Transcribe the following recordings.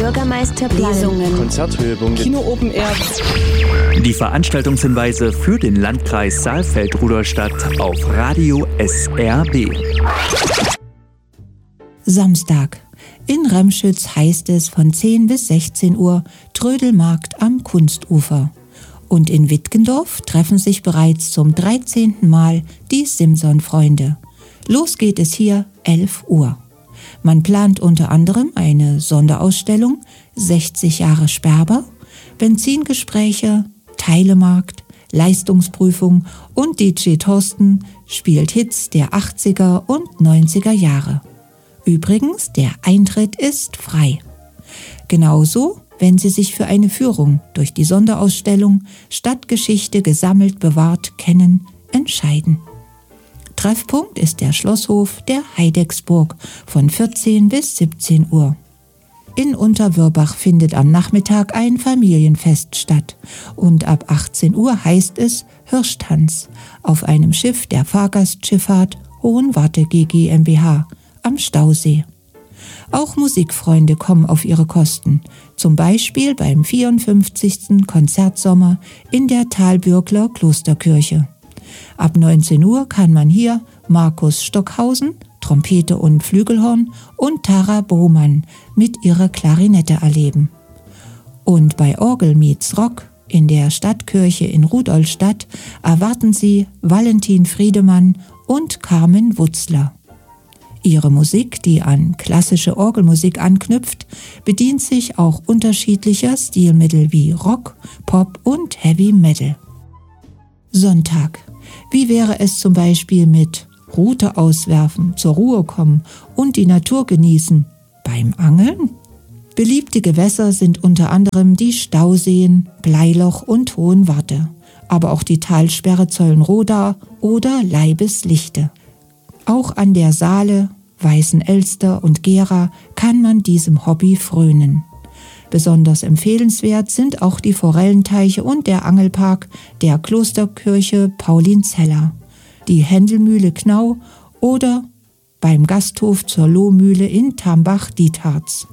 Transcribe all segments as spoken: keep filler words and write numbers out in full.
Bürgermeisterplan, Lesungen, Konzerthöhepunkte, Kino Open Air. Die Veranstaltungshinweise für den Landkreis Saalfeld-Rudolstadt auf Radio S R B. Samstag. In Remschütz heißt es von zehn bis sechzehn Uhr Trödelmarkt am Kunstufer. Und in Wittgendorf treffen sich bereits zum dreizehnten Mal die Simson-Freunde. Los geht es hier elf Uhr. Man plant unter anderem eine Sonderausstellung, sechzig Jahre Sperber, Benzingespräche, Teilemarkt, Leistungsprüfung und D J Thorsten spielt Hits der achtziger und neunziger Jahre. Übrigens, der Eintritt ist frei. Genauso, wenn Sie sich für eine Führung durch die Sonderausstellung Stadtgeschichte gesammelt bewahrt kennen, entscheiden. Treffpunkt ist der Schlosshof der Heidecksburg von vierzehn bis siebzehn Uhr. In Unterwörbach findet am Nachmittag ein Familienfest statt und ab achtzehn Uhr heißt es Hirschtanz auf einem Schiff der Fahrgastschifffahrt Hohenwarte G G m b H am Stausee. Auch Musikfreunde kommen auf ihre Kosten, zum Beispiel beim vierundfünfzigsten Konzertsommer in der Thalbürgler Klosterkirche. Ab neunzehn Uhr kann man hier Markus Stockhausen, Trompete und Flügelhorn und Tara Bohmann mit ihrer Klarinette erleben. Und bei Orgel meets Rock in der Stadtkirche in Rudolstadt erwarten Sie Valentin Friedemann und Carmen Wutzler. Ihre Musik, die an klassische Orgelmusik anknüpft, bedient sich auch unterschiedlicher Stilmittel wie Rock, Pop und Heavy Metal. Sonntag. Wie wäre es zum Beispiel mit Rute auswerfen, zur Ruhe kommen und die Natur genießen beim Angeln? Beliebte Gewässer sind unter anderem die Stauseen, Bleiloch und Hohenwarte, aber auch die Talsperre Zollenroda oder Leibeslichte. Auch an der Saale, Weißen Elster und Gera kann man diesem Hobby frönen. Besonders empfehlenswert sind auch die Forellenteiche und der Angelpark der Klosterkirche Paulinzella, die Händelmühle Knau oder beim Gasthof zur Lohmühle in Tambach-Dietharz.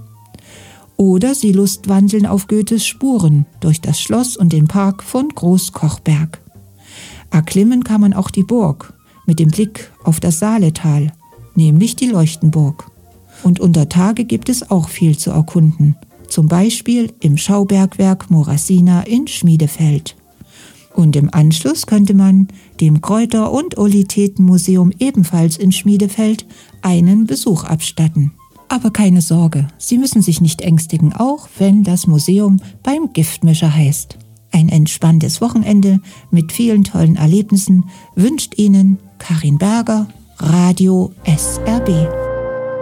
Oder Sie lustwandeln auf Goethes Spuren durch das Schloss und den Park von Großkochberg. Erklimmen kann man auch die Burg mit dem Blick auf das Saaletal, nämlich die Leuchtenburg. Und unter Tage gibt es auch viel zu erkunden, zum Beispiel im Schaubergwerk Morasina in Schmiedefeld. Und im Anschluss könnte man dem Kräuter- und Olithetenmuseum ebenfalls in Schmiedefeld einen Besuch abstatten. Aber keine Sorge, Sie müssen sich nicht ängstigen, auch wenn das Museum beim Giftmischer heißt. Ein entspanntes Wochenende mit vielen tollen Erlebnissen wünscht Ihnen Karin Berger, Radio S R B.